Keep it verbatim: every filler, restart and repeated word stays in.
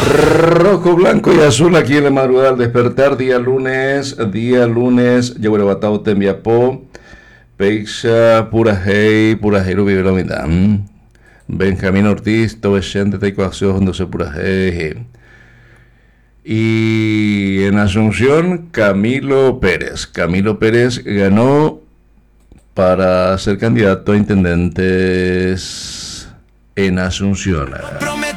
Rojo, blanco y azul aquí en la madrugada al despertar, día lunes, día lunes, yo voy a batao tembiapo, peixa, pura hey, pura hey, rubi velomidam, Benjamín Ortiz, todo gente de ecuación, no sé pura hey. Y en Asunción, Camilo Pérez. Camilo Pérez ganó para ser candidato a intendentes en Asunción.